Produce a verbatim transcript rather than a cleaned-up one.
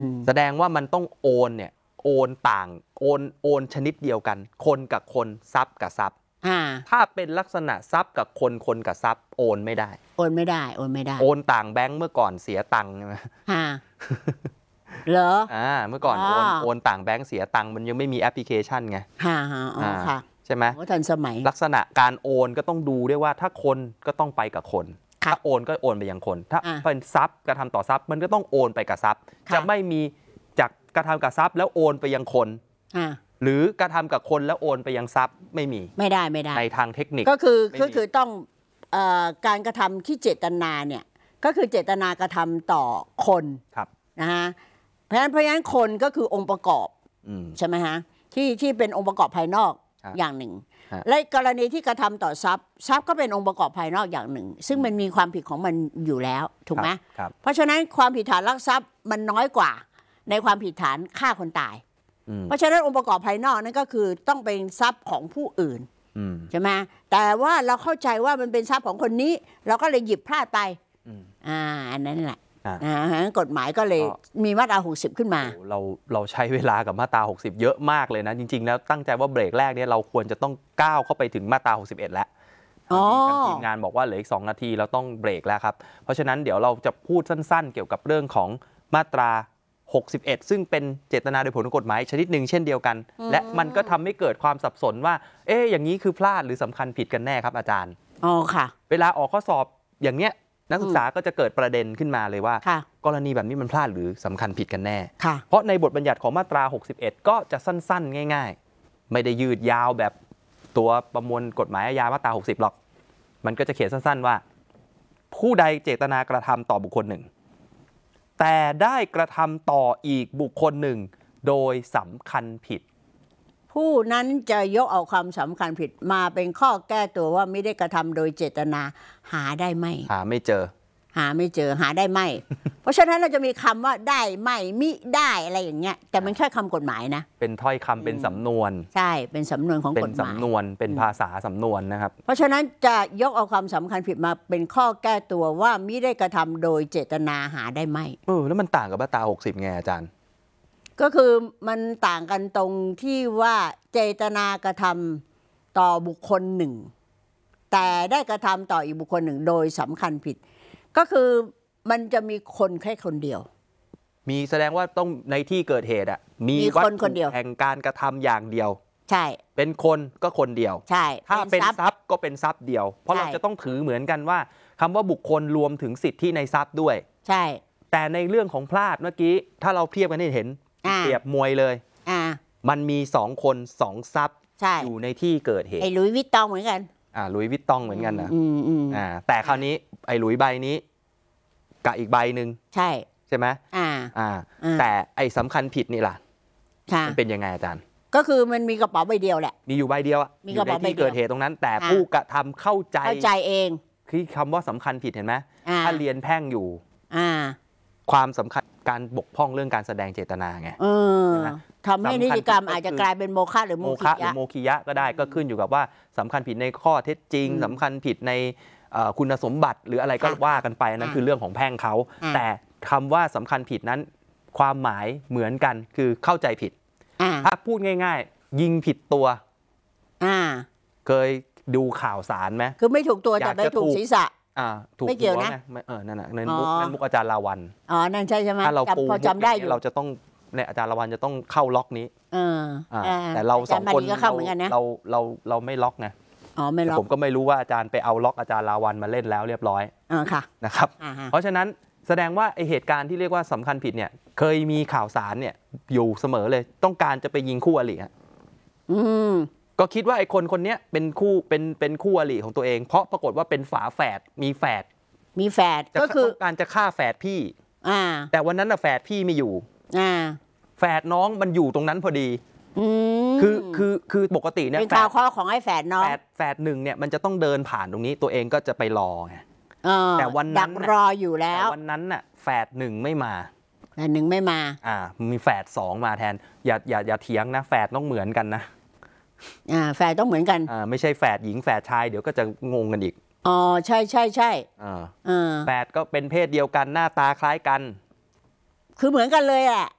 แสดงว่ามันต้องโอนเนี่ยโอนต่างโอนโอนชนิดเดียวกันคนกับคนทรัพย์กับทรัพย์ถ้าเป็นลักษณะทรัพย์กับคนคนกับทรัพย์โอนไม่ได้โอนไม่ได้โอนไม่ได้โอนต่างแบงค์เมื่อก่อนเสียตังค์ใช่ไหมเหรออ่าเมื่อก่อนโอนโอนต่างแบงค์เสียตังค์มันยังไม่มีแอปพลิเคชันไงฮ่าฮ่าอ๋อค่ะใช่ไหมทันสมัยลักษณะการโอนก็ต้องดูด้วยว่าถ้าคนก็ต้องไปกับคนถ้าโอนก็โอนไปยังคนถ้าเป็นทรัพย์กระทำต่อทรัพย์มันก็ต้องโอนไปกับทรัพย์จะไม่มีจากกระทำกับทรัพย์แล้วโอนไปยังคนหรือกระทำกับคนแล้วโอนไปยังทรัพย์ไม่มีไม่ได้ไม่ได้ในทางเทคนิคก็คือก็คือต้องการกระทำที่เจตนาเนี่ยก็คือเจตนากระทำต่อคนนะฮะเพราะฉะนั้นเพราะฉะนั้นคนก็คือองค์ประกอบใช่ไหมฮะที่ที่เป็นองค์ประกอบภายนอกอย่างหนึ่งและกรณีที่กระทำต่อทรัพย์ทรัพย์ก็เป็นองค์ประกอบภายนอกอย่างหนึ่งซึ่งมันมีความผิดของมันอยู่แล้วถูกไหมเพราะฉะนั้นความผิดฐานลักทรัพย์มันน้อยกว่าในความผิดฐานฆ่าคนตายเพราะฉะนั้นองค์ประกอบภายนอกนั่นก็คือต้องเป็นทรัพย์ของผู้อื่นใช่ไหมแต่ว่าเราเข้าใจว่ามันเป็นทรัพย์ของคนนี้เราก็เลยหยิบพลาดไปอ่าอันนั้นแหละนะกฎหมายก็เลยมีมาตราหกสิบขึ้นมาเราเราใช้เวลากับมาตราหกสิบเยอะมากเลยนะจริงๆแล้วตั้งใจว่าเบรกแรกเนี่ยเราควรจะต้องก้าวเข้าไปถึงมาตราหกสิบเอ็ดแล้วทางทีมงานบอกว่าเหลืออีกสองนาทีเราต้องเบรกแล้วครับเพราะฉะนั้นเดี๋ยวเราจะพูดสั้นๆเกี่ยวกับเรื่องของมาตราหกสิบเอ็ดซึ่งเป็นเจตนาโดยผลของกฎหมายชนิดหนึ่งเช่นเดียวกันและมันก็ทำให้เกิดความสับสนว่าเอ๊ะอย่างนี้คือพลาดหรือสำคัญผิดกันแน่ครับอาจารย์อ๋อค่ะเวลาออกข้อสอบอย่างเนี้ยนักศึกษาก็จะเกิดประเด็นขึ้นมาเลยว่ากรณีแบบนี้มันพลาดหรือสำคัญผิดกันแน่เพราะในบทบัญญัติของมาตราหกสิบเอ็ดก็จะสั้นๆง่ายๆไม่ได้ยืดยาวแบบตัวประมวลกฎหมายอาญามาตราหกสิบหรอกมันก็จะเขียนสั้นๆว่าผู้ใดเจตนากระทำต่อบุคคลหนึ่งแต่ได้กระทำต่ออีกบุคคลหนึ่งโดยสำคัญผิดผู้นั้นจะยกเอาความสำคัญผิดมาเป็นข้อแก้ตัวว่าไม่ได้กระทำโดยเจตนาหาได้ไหมหาไม่เจอหาไม่เจอหาได้ไหม เพราะฉะนั้นเราจะมีคำว่าได้ไม่มิได้อะไรอย่างเงี้ยแต่มันแค่คำกฎหมายนะเป็นถ้อยคำเป็นสำนวนใช่เป็นสำนวนของกฎหมายเป็นสำนวนเป็นภาษาสำนวนนะครับเพราะฉะนั้นจะยกเอาความสำคัญผิดมาเป็นข้อแก้ตัวว่ามิได้กระทำโดยเจตนาหาได้ไหมเออแล้วมันต่างกับมาตราหกสิบไงอาจารย์ก็คือมันต่างกันตรงที่ว่าเจตนากระทำต่อบุคคลหนึ่งแต่ได้กระทำต่ออีกบุคคลหนึ่งโดยสำคัญผิดก็คือมันจะมีคนแค่คนเดียวมีแสดงว่าต้องในที่เกิดเหตุอ่ะมีวัตถุแห่งการกระทำอย่างเดียวใช่เป็นคนก็คนเดียวใช่ถ้าเป็นทรัพย์ก็เป็นทรัพย์เดียวเพราะเราจะต้องถือเหมือนกันว่าคำว่าบุคคลรวมถึงสิทธิในทรัพย์ด้วยใช่แต่ในเรื่องของพลาดเมื่อกี้ถ้าเราเทียบกันให้เห็นเปรียบมวยเลยมันมีสองคนสองทรัพย์อยู่ในที่เกิดเหตุไอ้หลุยส์วิตตองเหมือนกันอ่าหลุยส์วิตตองเหมือนกันนะอ่าแต่คราวนี้ไอ้หลุยส์ใบนี้กับอีกใบหนึ่งใช่ใช่ไหมอ่าอ่าแต่ไอ้สำคัญผิดนี่ล่ะมันเป็นยังไงอาจารย์ก็คือมันมีกระเป๋าใบเดียวแหละมีอยู่ใบเดียวมีกระเป๋าใบเดียวที่เกิดเหตุตรงนั้นแต่ผู้กระทำเข้าใจเข้าใจเองคือคำว่าสำคัญผิดเห็นไหมถ้าเรียนแพ่งอยู่อ่าความสำคัญการบกพร่องเรื่องการแสดงเจตนาไงทำให้นิติกรรมอาจจะกลายเป็นโมฆะหรือโมฆะหรือโมคิยะก็ได้ก็ขึ้นอยู่กับว่าสำคัญผิดในข้อเท็จจริงสำคัญผิดในคุณสมบัติหรืออะไรก็ว่ากันไปนั่นคือเรื่องของแพ่งเขาแต่คำว่าสำคัญผิดนั้นความหมายเหมือนกันคือเข้าใจผิดถ้าพูดง่ายๆยิงผิดตัวเคยดูข่าวสารไหมคือไม่ถูกตัวแต่ไปถูกศีรษะอ่าถูกไม่เกี่ยวนะเออนั่นน่ะนั่นมุกนั่นมุกอาจารย์ลาวันอ๋อนั่นใช่ใช่ไหมถ้าเราปูพอจำได้อยู่เราจะต้องเนี่ยอาจารย์ลาวันจะต้องเข้าล็อกนี้แต่เราสองคนเราเราเราไม่ล็อกไงอ๋อไม่ล็อกผมก็ไม่รู้ว่าอาจารย์ไปเอาล็อกอาจารย์ลาวันมาเล่นแล้วเรียบร้อยอ่าค่ะนะครับเพราะฉะนั้นแสดงว่าไอเหตุการณ์ที่เรียกว่าสำคัญผิดเนี่ยเคยมีข่าวสารเนี่ยอยู่เสมอเลยต้องการจะไปยิงคู่อริฮะก็คิดว่าไอ้คนคนนี้เป็นคู่เป็นเป็นคู่อริของตัวเองเพราะปรากฏว่าเป็นฝาแฝดมีแฝดมีแฝดก็คือการจะฆ่าแฝดพี่แต่วันนั้นน่ะแฝดพี่ไม่อยู่แฝดน้องมันอยู่ตรงนั้นพอดีคือคือคือปกติเนี่ยเป็นข่าวข้อของไอ้แฝดน้องแฝดหนึ่งเนี่ยมันจะต้องเดินผ่านตรงนี้ตัวเองก็จะไปรอไงแต่วันนั้นดักรออยู่แล้ววันนั้นน่ะแฝดหนึ่งไม่มาแฝดหนึ่งไม่มาอ่ามีแฝดสองมาแทนอย่าอย่าอย่าเถียงนะแฝดต้องเหมือนกันนะอ่าแฝดต้องเหมือนกันอ่าไม่ใช่แฝดหญิงแฝดชายเดี๋ยวก็จะงงกันอีกอ๋อใช่ใช่ใช่อ่าแฝดก็เป็นเพศเดียวกันหน้าตาคล้ายกันคือเหมือนกันเลยแหละ